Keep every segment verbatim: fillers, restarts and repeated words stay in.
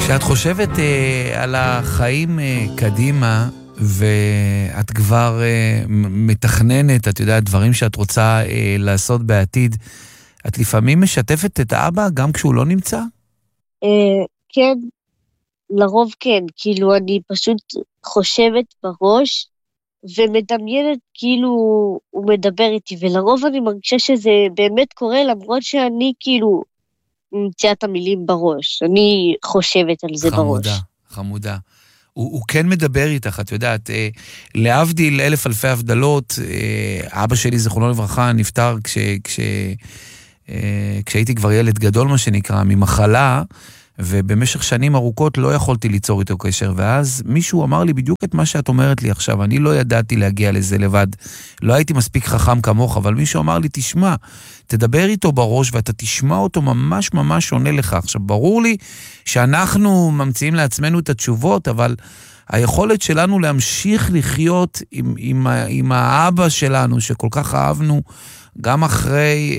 כשאת חושבת אה, על החיים אה, קדימה, ואת כבר אה, מתכננת, את יודעת, דברים שאת רוצה אה, לעשות בעתיד, את לפעמים משתפת את האבא גם כשהוא לא נמצא? אה, כן, לרוב כן, כאילו אני פשוט חושבת בראש, ומדמיינת כאילו הוא מדבר איתי, ולרוב אני מרגישה שזה באמת קורה, למרות שאני כאילו מציעה את המילים בראש, אני חושבת על זה חמודה, בראש. חמודה. הוא, הוא כן מדבר איתך, את יודעת, אה, להבדיל אלף אלפי הבדלות, אה, אבא שלי, זכרונו לברכה, נפטר כש, כש, אה, כשהייתי כבר ילד גדול, מה שנקרא, ממחלה, ובמשך שנים ארוכות לא יכולתי ליצור איתו קשר, ואז מישהו אמר לי בדיוק את מה שאת אומרת לי עכשיו, אני לא ידעתי להגיע לזה לבד, לא הייתי מספיק חכם כמוך, אבל מישהו אמר לי, תשמע, תדבר איתו בראש, ואתה תשמע אותו ממש ממש עונה לך. עכשיו, ברור לי שאנחנו ממציאים לעצמנו את התשובות, אבל היכולת שלנו להמשיך לחיות עם, עם, עם האבא שלנו, שכל כך אהבנו, גם אחרי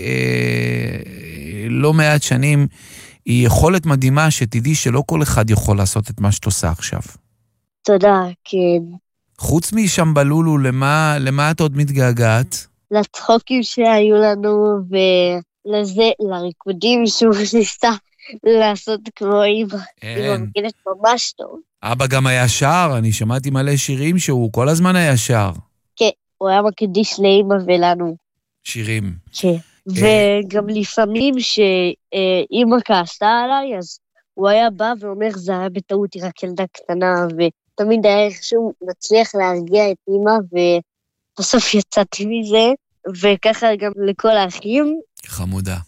אה, לא מעט שנים, היא יכולת מדהימה שתדעי שלא כל אחד יכול לעשות את מה שאת עושה עכשיו. תודה, כן. חוץ משם בלולו, למה, למה את עוד מתגעגעת? לצחוקים שהיו לנו, ולזה, לריקודים שהוא ניסה לעשות כמו אימא. אימא מגנת ממש טוב. אבא גם היה שר, אני שמעתי מלא שירים שהוא כל הזמן היה שר. כן, הוא היה מקדיש לאימא ולנו. שירים. כן. וגם לפעמים שאימא כעסה עליי, אז הוא היה בא ואומר, זה היה בטעות, היא רק ילדה קטנה, ותמיד היה איכשהו מצליח להרגיע את אימא, ובסוף יצאתי מזה, וככה גם לכל האחים. חמודה.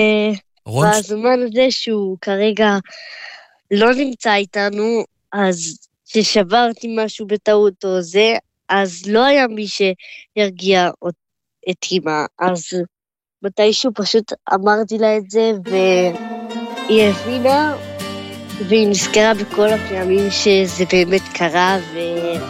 ובזמן הזה שהוא כרגע לא נמצא איתנו, אז ששברתי משהו בטעות או זה, אז לא היה מי שירגיע את אימא, אז מתישהו פשוט אמרתי לה את זה, והיא הבינה, והיא נזכרה בכל הפעמים שזה באמת קרה, ו...